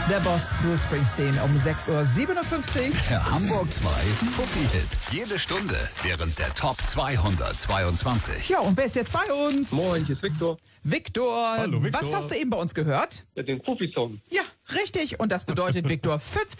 Der Boss Bruce Springsteen um 6.57 Uhr. Der Hamburg 2 Fuffi-Hit. Jede Stunde während der Top 222. Ja, und wer ist jetzt bei uns? Moin, hier ist Victor. Victor. Hallo, Victor. Was hast du eben bei uns gehört? Ja, den Fuffi-Song. Ja, richtig. Und das bedeutet, Victor, 50